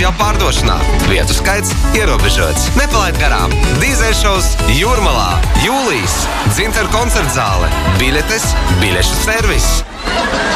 jau pārdošanā. Vietu skaits ierobežots. Nepalaid garām! Dīzeļšovs Jūrmalā. Jūlijas. Dzintaru koncertzāle. Biļetes, biļešu servis.